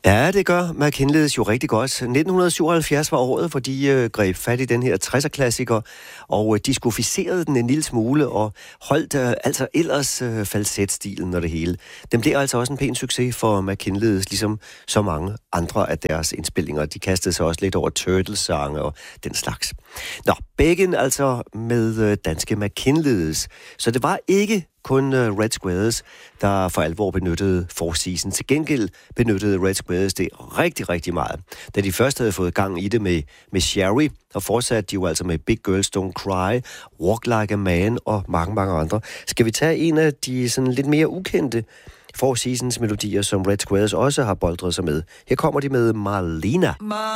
Ja, det gør McKinley's jo rigtig godt. 1977 var året, hvor de greb fat i den her 60'er-klassiker, og diskoficerede den en lille smule, og holdt altså ellers falsetstilen og det hele. Den blev altså også en pæn succes for McKinley's, ligesom så mange andre af deres indspillinger. De kastede sig også lidt over Turtles-sange og den slags. Nå, begge altså med danske McKinley's. Så det var ikke kun Red Squares, der for alvor benyttede Four Seasons. Til gengæld benyttede Red Squares det rigtig, rigtig meget. Da de først havde fået gang i det med Sherry, og fortsatte de jo altså med Big Girls Don't Cry, Walk Like a Man og mange, mange andre. Skal vi tage en af de sådan lidt mere ukendte Four Seasons melodier, som Red Squares også har boldret sig med? Her kommer de med Marlena.